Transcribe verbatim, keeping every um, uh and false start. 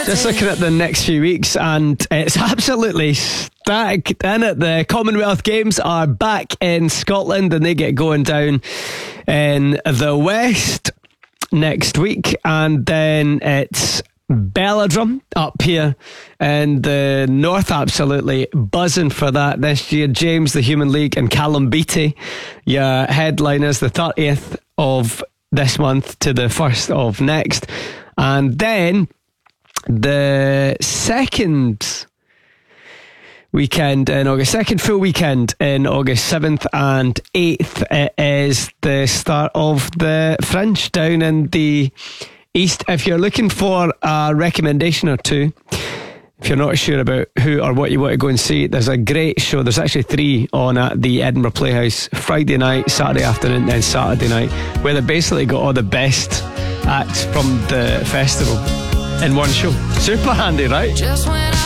Just looking at the next few weeks, and it's absolutely stacked in it. The Commonwealth Games are back in Scotland, and they get going down in the West next week, and then it's Belladrum up here in the North. Absolutely buzzing for that this year. James the Human League and Callum Beattie, your headliners, the thirtieth of this month to the first of next. And then the second weekend in August, second full weekend in August, seventh and eighth, it is the start of the Fringe down in the East. If you're looking for a recommendation or two, if you're not sure about who or what you want to go and see, there's a great show. There's actually three on at the Edinburgh Playhouse, Friday night, Saturday afternoon and Saturday night, where they basically got all the best acts from the festival in one show. Super handy, right? Just when